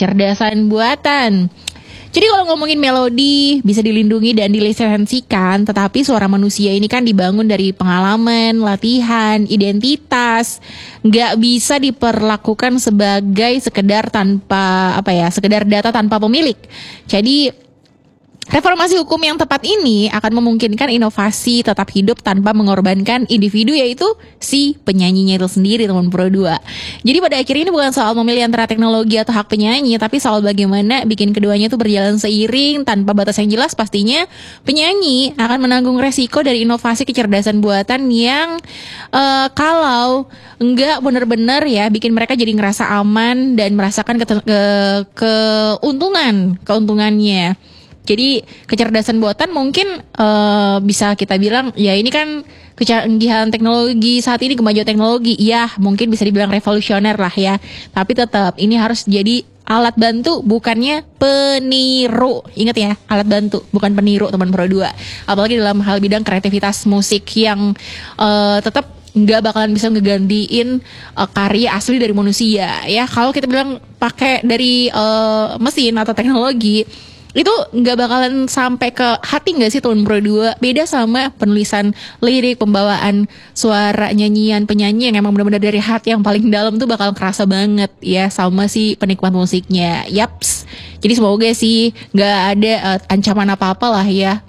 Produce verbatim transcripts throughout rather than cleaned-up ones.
kecerdasan buatan. Jadi kalau ngomongin melodi bisa dilindungi dan dilisensikan, tetapi suara manusia ini kan dibangun dari pengalaman, latihan, identitas, nggak bisa diperlakukan sebagai sekedar tanpa apa ya, sekedar data tanpa pemilik. Jadi reformasi hukum yang tepat ini akan memungkinkan inovasi tetap hidup tanpa mengorbankan individu, yaitu si penyanyinya itu sendiri, teman Pro dua. Jadi pada akhirnya ini bukan soal memilih antara teknologi atau hak penyanyi, tapi soal bagaimana bikin keduanya itu berjalan seiring tanpa batas yang jelas. Pastinya penyanyi akan menanggung resiko dari inovasi kecerdasan buatan yang uh, kalau enggak benar-benar ya bikin mereka jadi ngerasa aman dan merasakan ke- ke- keuntungan keuntungannya. Jadi kecerdasan buatan mungkin uh, bisa kita bilang ya ini kan kecanggihan teknologi saat ini, kemajuan teknologi, ya mungkin bisa dibilang revolusioner lah ya. Tapi tetap ini harus jadi alat bantu, bukannya peniru. Ingat ya, alat bantu bukan peniru, teman Pro dua. Apalagi dalam hal bidang kreativitas musik yang uh, tetap nggak bakalan bisa ngegantiin uh, karya asli dari manusia ya. Kalau kita bilang pakai dari uh, mesin atau teknologi, itu nggak bakalan sampai ke hati nggak sih teman Pro dua? Beda sama penulisan lirik, pembawaan suara, nyanyian penyanyi yang emang benar-benar dari hati yang paling dalam tuh bakal kerasa banget ya sama si penikmat musiknya. Yaps. Jadi semoga sih nggak ada uh, ancaman apa-apa lah ya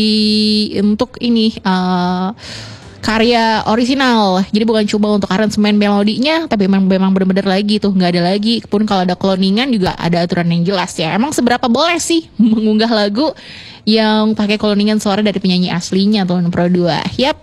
di untuk ini uh, karya orisinal. Jadi bukan cuma untuk aransemen melodinya, tapi memang memang benar-benar lagi tuh nggak ada lagi. Pun kalau ada cloningan juga ada aturan yang jelas ya. Emang seberapa boleh sih mengunggah lagu yang pakai cloningan suara dari penyanyi aslinya tuh Pro dua. Yap.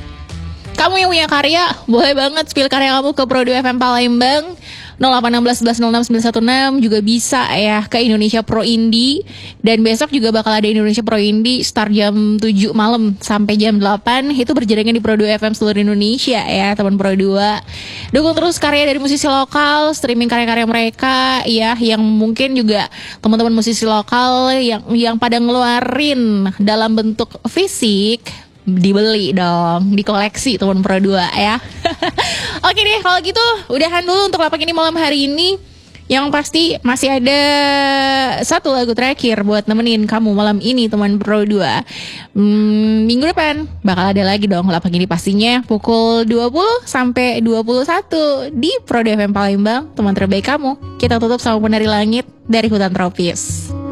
Kamu yang punya karya, boleh banget spill karya kamu ke Pro dua F M Palembang nol delapan satu enam satu nol enam sembilan satu enam. Juga bisa ya ke Indonesia Pro Indie. Dan besok juga bakal ada Indonesia Pro Indie start jam tujuh malam sampai jam delapan. Itu berjalannya di Pro dua F M seluruh Indonesia ya teman Pro dua. Dukung terus karya dari musisi lokal, streaming karya-karya mereka ya, yang mungkin juga teman-teman musisi lokal yang yang pada ngeluarin dalam bentuk fisik, dibeli dong, dikoleksi teman Pro dua ya. Oke deh kalau gitu, udahan dulu untuk lapak ini malam hari ini. Yang pasti masih ada satu lagu terakhir buat nemenin kamu malam ini teman Pro dua. hmm, Minggu depan bakal ada lagi dong lapak ini, pastinya pukul dua puluh sampai dua puluh satu di Pro dua F M Palembang, teman terbaik kamu. Kita tutup sama Penari Langit dari Hutan Tropis.